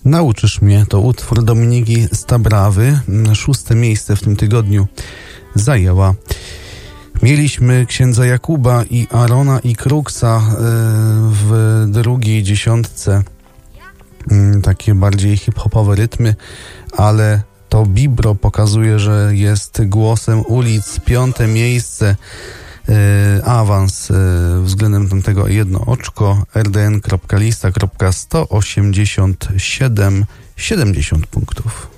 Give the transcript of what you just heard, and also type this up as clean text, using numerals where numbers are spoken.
Nauczysz mnie to utwór Dominiki Stabrawy. 6. miejsce w tym tygodniu zajęła. Mieliśmy księdza Jakuba i Arona i Kruksa w drugiej dziesiątce. Takie bardziej hip-hopowe rytmy, ale to Bibro pokazuje, że jest głosem ulic. 5. miejsce, awans względem tamtego jedno oczko, rdn.lista.187,70 punktów.